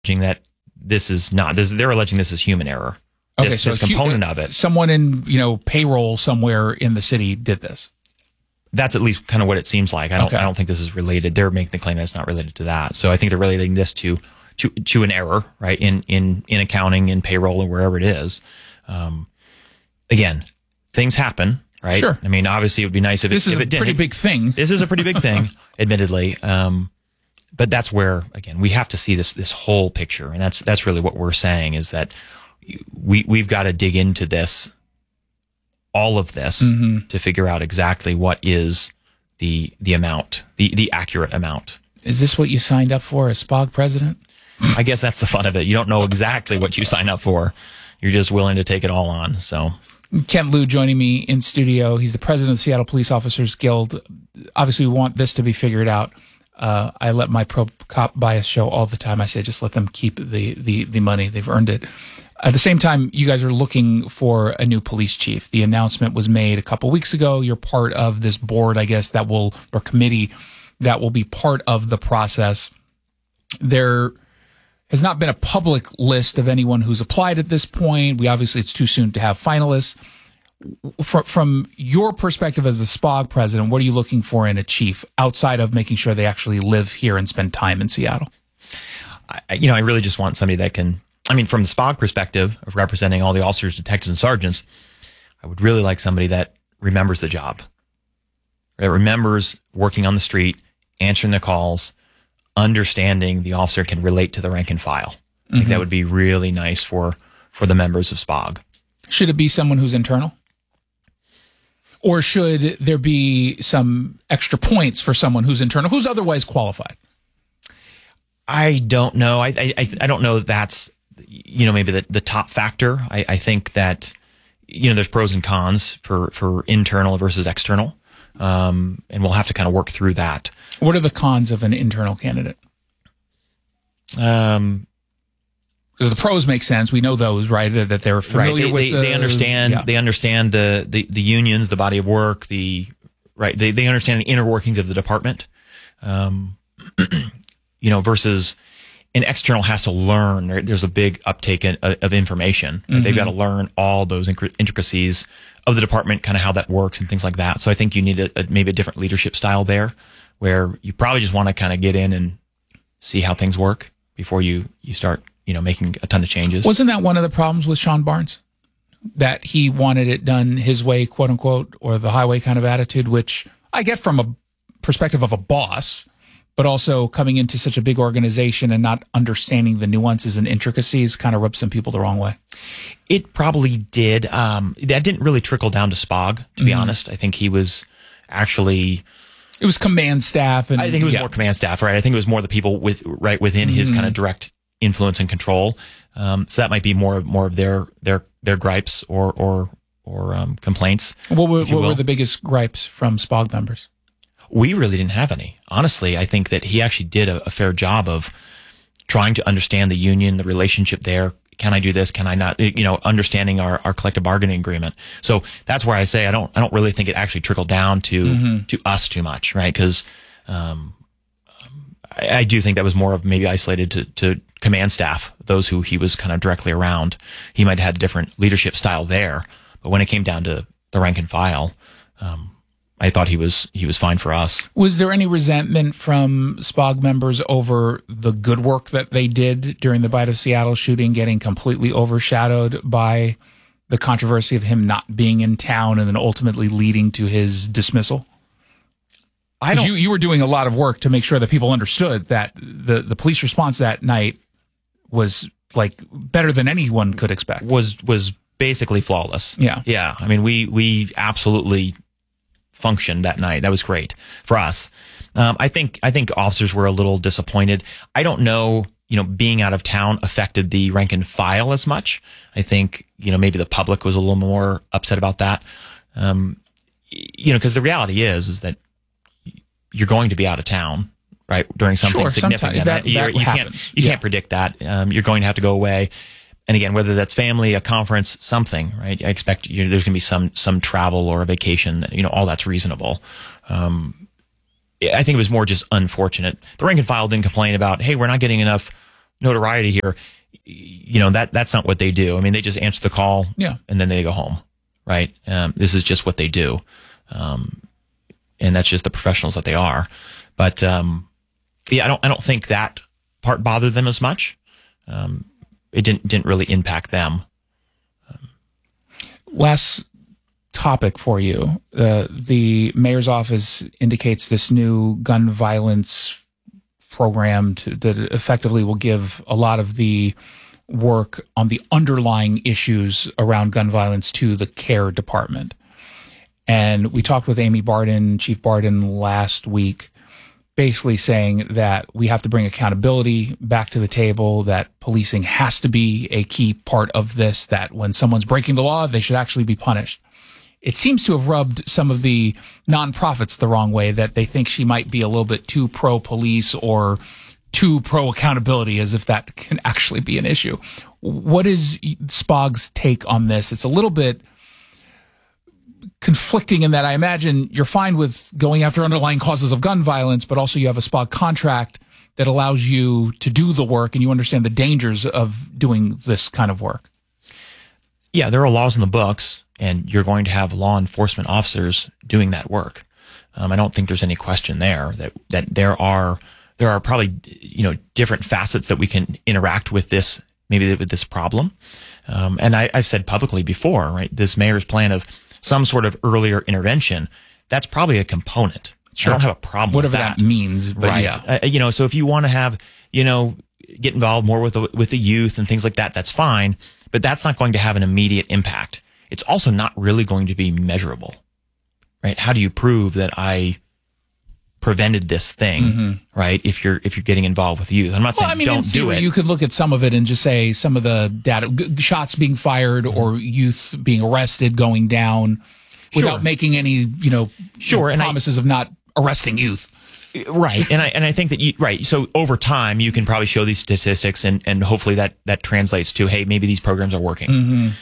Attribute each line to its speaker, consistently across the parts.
Speaker 1: that this is not. They're alleging this is human error.
Speaker 2: Okay,
Speaker 1: this component of it.
Speaker 2: Someone in payroll somewhere in the city did this.
Speaker 1: That's at least kind of what it seems like. I don't think this is related. They're making the claim that it's not related to that. So I think they're relating this to an error, right? In accounting, in payroll, or wherever it is. Again, things happen, right?
Speaker 2: Sure.
Speaker 1: I mean, obviously, it would be nice if it didn't.
Speaker 2: This is a pretty big thing.
Speaker 1: This is a pretty big thing, admittedly. But that's where, again, we have to see this whole picture, and that's really what we're saying is that we've got to dig into this, all of this, to figure out exactly what is the amount, the accurate amount.
Speaker 2: Is this what you signed up for as SPOG president?
Speaker 1: I guess that's the fun of it. You don't know exactly what you sign up for. You're just willing to take it all on. So,
Speaker 2: Kent Liu joining me in studio. He's the president of the Seattle Police Officers Guild. Obviously, we want this to be figured out. I let my pro-cop bias show all the time. I say, just let them keep the money. They've earned it. At the same time, you guys are looking for a new police chief. The announcement was made a couple weeks ago. You're part of this board, I guess, or committee that will be part of the process. There has not been a public list of anyone who's applied at this point. It's too soon to have finalists. From your perspective as the SPOG president, what are you looking for in a chief outside of making sure they actually live here and spend time in Seattle?
Speaker 1: I really just want somebody that can, from the SPOG perspective of representing all the officers, detectives, and sergeants, I would really like somebody that remembers the job, that remembers working on the street, answering the calls, understanding the officer can relate to the rank and file. I think that would be really nice for the members of SPOG.
Speaker 2: Should it be someone who's internal? Or should there be some extra points for someone who's internal, who's otherwise qualified?
Speaker 1: I don't know. I don't know that's, maybe the top factor. I think that, there's pros and cons for internal versus external. And we'll have to kind of work through that.
Speaker 2: What are the cons of an internal candidate? Because the pros make sense. We know those, right? That they're familiar with.
Speaker 1: They understand. Yeah. They understand the unions, the body of work. They understand the inner workings of the department. Versus an external has to learn. There's a big uptake of information. Right? They've got to learn all those intricacies of the department, kind of how that works and things like that. So I think you need maybe a different leadership style there, where you probably just want to kind of get in and see how things work before you start, making a ton of changes.
Speaker 2: Wasn't that one of the problems with Sean Barnes? That he wanted it done his way, quote unquote, or the highway kind of attitude, which I get from a perspective of a boss, but also coming into such a big organization and not understanding the nuances and intricacies kind of rubs some people the wrong way.
Speaker 1: It probably did. That didn't really trickle down to SPOG, to be honest. I think he was actually...
Speaker 2: It was command staff.
Speaker 1: I think it was more command staff, right? I think it was more the people within his kind of direct influence and control. So that might be more of their gripes or complaints.
Speaker 2: What were the biggest gripes from SPOG members?
Speaker 1: We really didn't have any. Honestly, I think that he actually did a fair job of trying to understand the union, the relationship there. Can I do this? Can I not? Understanding our collective bargaining agreement. So that's where I say I don't really think it actually trickled down to us too much, right? Because I do think that was more of maybe isolated to command staff, those who he was kind of directly around. He might have had a different leadership style there, but when it came down to the rank and file, I thought he was fine for us.
Speaker 2: Was there any resentment from SPOG members over the good work that they did during the Bite of Seattle shooting, getting completely overshadowed by the controversy of him not being in town and then ultimately leading to his dismissal? You were doing a lot of work to make sure that people understood that the police response that night was like better than anyone could expect.
Speaker 1: Was basically flawless.
Speaker 2: Yeah.
Speaker 1: Yeah. I mean, we absolutely functioned that night. That was great for us. I think officers were a little disappointed. I don't know, being out of town affected the rank and file as much. I think, maybe the public was a little more upset about that. Because the reality is that you're going to be out of town, right? During something significant.
Speaker 2: That
Speaker 1: you can't predict that. You're going to have to go away. And again, whether that's family, a conference, something, right? I expect there's going to be some travel or a vacation. All that's reasonable. I think it was more just unfortunate. The rank and file didn't complain about, hey, we're not getting enough notoriety here, that's not what they do. I mean, they just answer the call and then they go home, right? This is just what they do. And that's just the professionals that they are. But, I don't think that part bothered them as much. It didn't really impact them.
Speaker 2: Last topic for you. The mayor's office indicates this new gun violence program that effectively will give a lot of the work on the underlying issues around gun violence to the care department. And we talked with Amy Barden, Chief Barden, last week, basically saying that we have to bring accountability back to the table, that policing has to be a key part of this, that when someone's breaking the law, they should actually be punished. It seems to have rubbed some of the nonprofits the wrong way, that they think she might be a little bit too pro-police or too pro-accountability, as if that can actually be an issue. What is SPOG's take on this? It's a little bit conflicting in that I imagine you're fine with going after underlying causes of gun violence, but also you have a SPOG contract that allows you to do the work and you understand the dangers of doing this kind of work.
Speaker 1: Yeah, there are laws in the books, and you're going to have law enforcement officers doing that work. I don't think there's any question there that there are probably, different facets that we can interact with this, maybe with this problem. And I've said publicly before, right, this mayor's plan of some sort of earlier intervention, that's probably a component. Sure. I don't have a problem
Speaker 2: with
Speaker 1: that.
Speaker 2: Whatever that means, but
Speaker 1: right. Yeah. So if you want to have, get involved more with the youth and things like that, that's fine, but that's not going to have an immediate impact. It's also not really going to be measurable, right? How do you prove that I prevented this thing, right? If you're getting involved with youth, I'm not saying don't do it.
Speaker 2: You could look at some of it and just say some of the data, shots being fired or youth being arrested, going down, without making any, promises of not arresting youth.
Speaker 1: Right. And I think that so over time you can probably show these statistics and hopefully that translates to, hey, maybe these programs are working.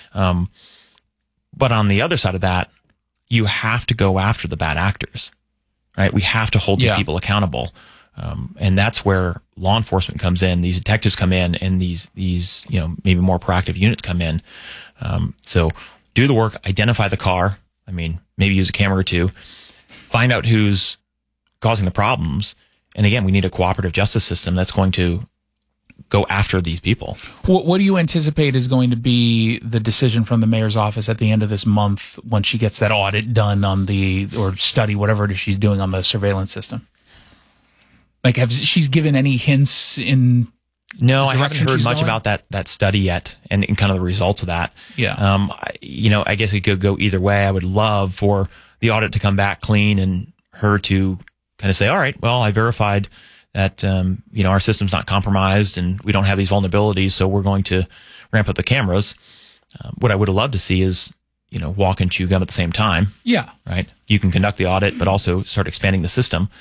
Speaker 1: But on the other side of that, you have to go after the bad actors, right? We have to hold these people accountable. And that's where law enforcement comes in. These detectives come in, and these maybe more proactive units come in. So do the work, identify the car. I mean, maybe use a camera or two, find out who's causing the problems. And again, we need a cooperative justice system that's going to go after these people.
Speaker 2: What do you anticipate is going to be the decision from the mayor's office at the end of this month when she gets that audit done on or study, whatever it is she's doing on the surveillance system? Like, she's given any hints in?
Speaker 1: No, I haven't heard much about that study yet and kind of the results of that.
Speaker 2: Yeah.
Speaker 1: I guess it could go either way. I would love for the audit to come back clean and her to kind of say, all right, well, I verified that, our system's not compromised and we don't have these vulnerabilities, so we're going to ramp up the cameras. What I would have loved to see is, walk and chew gum at the same time.
Speaker 2: Yeah.
Speaker 1: Right. You can conduct the audit, but also start expanding the system.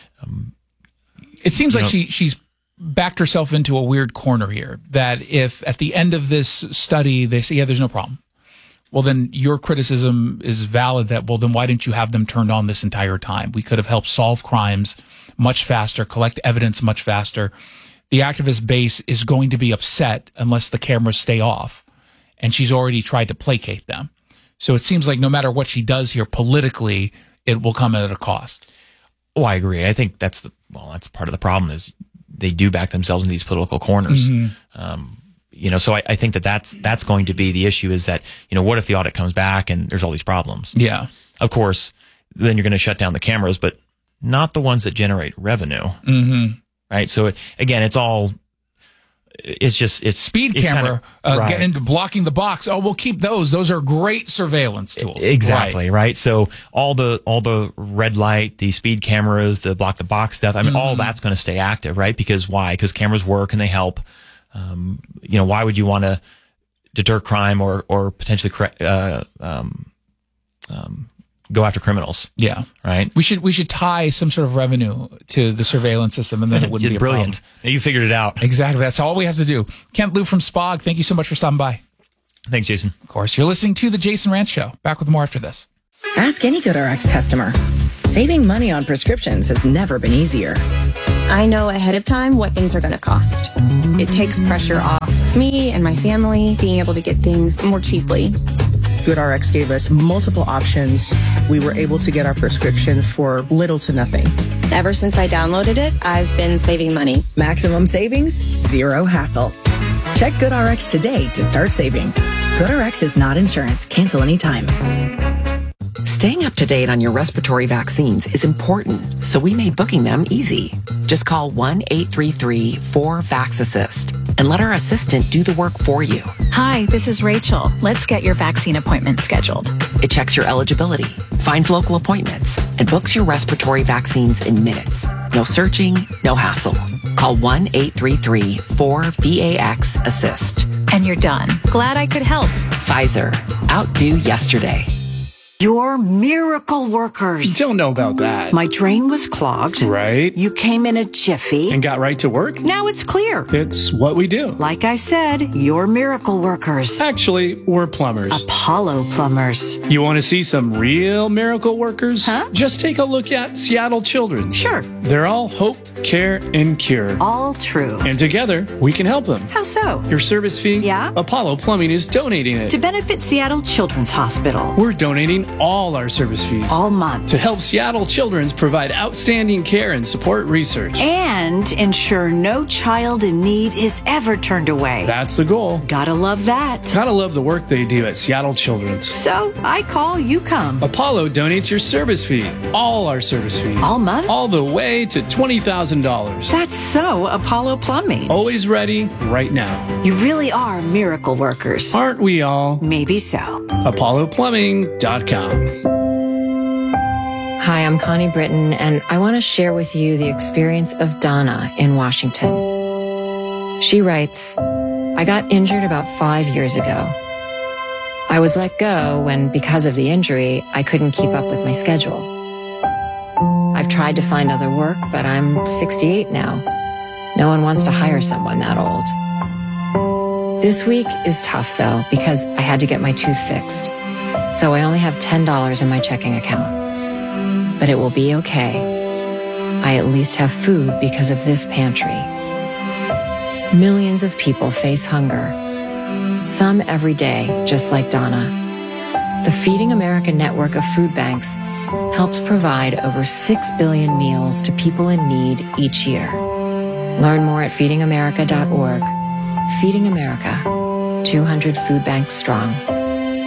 Speaker 2: It seems like she's backed herself into a weird corner here, that if at the end of this study they say, yeah, there's no problem, well, then your criticism is valid that, well, then why didn't you have them turned on this entire time? We could have helped solve crimes much faster, collect evidence much faster. The activist base is going to be upset unless the cameras stay off, and she's already tried to placate them. So it seems like no matter what she does here politically, it will come at a cost.
Speaker 1: Oh, I agree. I think that's part of the problem is they do back themselves in these political corners. So I think that's going to be the issue is that, what if the audit comes back and there's all these problems?
Speaker 2: Yeah.
Speaker 1: Of course, then you're going to shut down the cameras, but not the ones that generate revenue. Right. So it's speed
Speaker 2: camera, get into blocking the box. Oh, we'll keep those. Those are great surveillance tools.
Speaker 1: Exactly. Right. So all the red light, the speed cameras, the block the box stuff. I mean, all that's going to stay active, right? Because why? Because cameras work and they help. Why would you want to deter crime or potentially go after criminals?
Speaker 2: Yeah.
Speaker 1: Right.
Speaker 2: We should tie some sort of revenue to the surveillance system, and then it wouldn't be
Speaker 1: brilliant.
Speaker 2: A problem.
Speaker 1: Now you figured it out.
Speaker 2: Exactly. That's all we have to do. Kent Liu from SPOG, thank you so much for stopping by.
Speaker 1: Thanks, Jason.
Speaker 2: Of course. You're listening to The Jason Rantz Show. Back with more after this.
Speaker 3: Ask any GoodRx customer. Saving money on prescriptions has never been easier. I know ahead of time what things are going to cost. It takes pressure off me and my family being able to get things more cheaply.
Speaker 4: GoodRx gave us multiple options. We were able to get our prescription for little to nothing.
Speaker 3: Ever since I downloaded it, I've been saving money.
Speaker 5: Maximum savings, zero hassle. Check GoodRx today to start saving. GoodRx is not insurance. Cancel anytime.
Speaker 6: Staying up to date on your respiratory vaccines is important, so we made booking them easy. Just call 1-833-4VAX-ASSIST and let our assistant do the work for you.
Speaker 7: Hi, this is Rachel. Let's get your vaccine appointment scheduled.
Speaker 6: It checks your eligibility, finds local appointments, and books your respiratory vaccines in minutes. No searching, no hassle. Call 1-833-4VAX-ASSIST.
Speaker 7: And you're done. Glad I could help.
Speaker 6: Pfizer. Outdo yesterday.
Speaker 8: You're miracle workers.
Speaker 9: Don't know about that.
Speaker 8: My drain was clogged.
Speaker 9: Right.
Speaker 8: You came in a jiffy.
Speaker 9: And got right to work.
Speaker 8: Now it's clear.
Speaker 9: It's what we do.
Speaker 8: Like I said, you're miracle workers.
Speaker 9: Actually, we're plumbers.
Speaker 8: Apollo Plumbers.
Speaker 9: You want to see some real miracle workers?
Speaker 8: Huh?
Speaker 9: Just take a look at Seattle Children's.
Speaker 8: Sure.
Speaker 9: They're all hope, care, and cure.
Speaker 8: All true.
Speaker 9: And together, we can help them.
Speaker 8: How so?
Speaker 9: Your service fee?
Speaker 8: Yeah.
Speaker 9: Apollo Plumbing is donating it.
Speaker 8: To benefit Seattle Children's Hospital.
Speaker 9: We're donating all our service fees.
Speaker 8: All month.
Speaker 9: To help Seattle Children's provide outstanding care and support research.
Speaker 8: And ensure no child in need is ever turned away.
Speaker 9: That's the goal.
Speaker 8: Gotta love that.
Speaker 9: Gotta love the work they do at Seattle Children's.
Speaker 8: So, I call, you come.
Speaker 9: Apollo donates your service fee. All our service fees.
Speaker 8: All month?
Speaker 9: All the way to $20,000.
Speaker 8: That's so Apollo Plumbing.
Speaker 9: Always ready, right now.
Speaker 8: You really are miracle workers.
Speaker 9: Aren't we all?
Speaker 8: Maybe so.
Speaker 9: ApolloPlumbing.com.
Speaker 10: Hi, I'm Connie Britton, and I want to share with you the experience of Donna in Washington. She writes, I got injured about 5 years ago. I was let go when, because of the injury, I couldn't keep up with my schedule. I've tried to find other work, but I'm 68 now. No one wants to hire someone that old. This week is tough, though, because I had to get my tooth fixed. So I only have $10 in my checking account. But it will be okay. I at least have food because of this pantry. Millions of people face hunger. Some every day, just like Donna. The Feeding America network of food banks helps provide over 6 billion meals to people in need each year. Learn more at feedingamerica.org. Feeding America, 200 food banks strong.